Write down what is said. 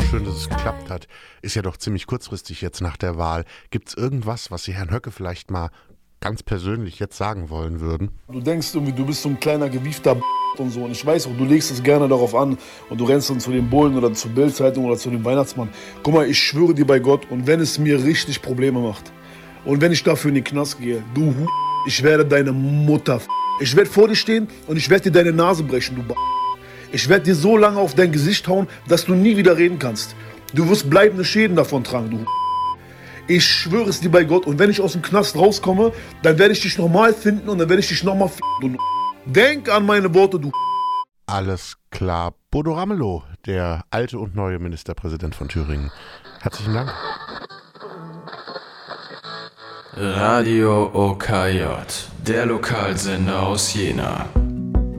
Schön, dass es geklappt hat. Ist ja doch ziemlich kurzfristig jetzt nach der Wahl. Gibt es irgendwas, was Sie Herrn Höcke vielleicht mal ganz persönlich jetzt sagen wollen würden? Du denkst irgendwie, du bist so ein kleiner gewiefter und so. Und ich weiß auch, du legst es gerne darauf an und du rennst dann zu den Bullen oder zur Bild-Zeitung oder zu dem Weihnachtsmann. Guck mal, ich schwöre dir bei Gott, und wenn es mir richtig Probleme macht und wenn ich dafür in den Knast gehe, ich werde deine Mutter Ich werde vor dir stehen und ich werde dir deine Nase brechen, du Ich werde dir so lange auf dein Gesicht hauen, dass du nie wieder reden kannst. Du wirst bleibende Schäden davon tragen, du. Ich schwöre es dir bei Gott, und wenn ich aus dem Knast rauskomme, dann werde ich dich nochmal finden und dann werde ich dich nochmal du. Denk an meine Worte, du. Alles klar. Bodo Ramelow, der alte und neue Ministerpräsident von Thüringen. Herzlichen Dank. Radio OKJ, der Lokalsender aus Jena.